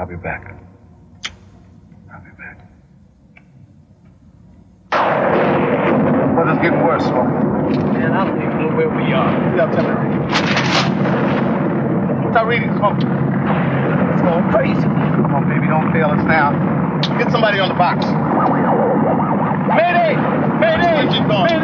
I'll be back. I'll be back. Weather's getting worse, Smoke. Man, I don't even know where we are. Yeah, tell me. Start reading, Smoke. It's going crazy. Come on, baby, don't fail us now. Get somebody on the box. Mayday! Mayday! Mayday!